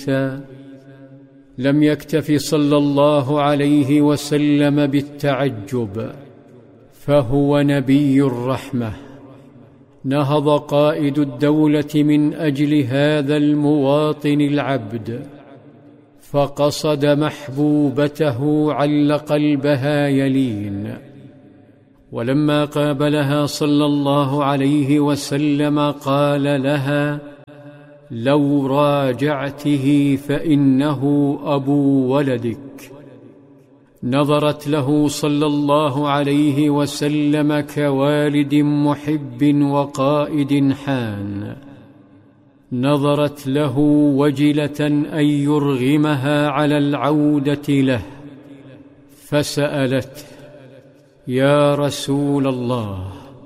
لم يكتف صلى الله عليه وسلم بالتعجب، فهو نبي الرحمة. نهض قائد الدولة من أجل هذا المواطن العبد، فقصد محبوبته عل قلبها يلين، ولما قابلها صلى الله عليه وسلم قال لها: لو راجعته فإنه أبو ولدك. نظرت له صلى الله عليه وسلم كوالد محب وقائد حان، نظرت له وجلة أن يرغمها على العودة له، فسألته: يا رسول الله،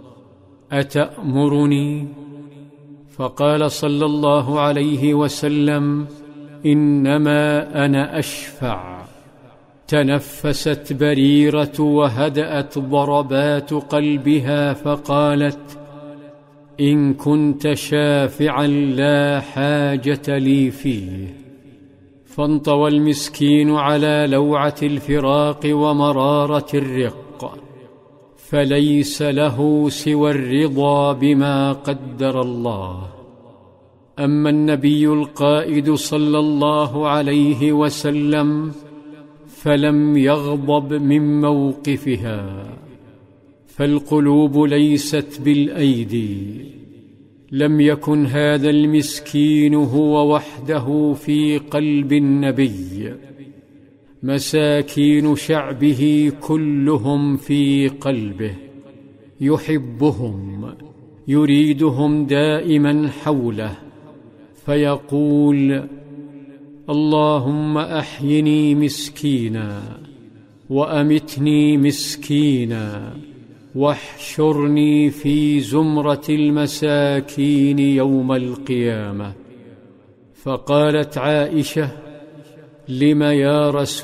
أتأمرني؟ فقال صلى الله عليه وسلم: إنما أنا أشفع. تنفست بريرة وهدأت ضربات قلبها، فقالت: إن كنت شافعا لا حاجة لي فيه. فانطوى المسكين على لوعة الفراق ومرارة الرق، فليس له سوى الرضا بما قدر الله. أما النبي القائد صلى الله عليه وسلم فلم يغضب من موقفها، فالقلوب ليست بالأيدي. لم يكن هذا المسكين هو وحده في قلب النبي، مساكين شعبه كلهم في قلبه، يحبهم، يريدهم دائما حوله، فيقول: اللهم أحيني مسكينا، وأمتني مسكينا، واحشرني في زمرة المساكين يوم القيامة. فقالت عائشة: لم يا رسول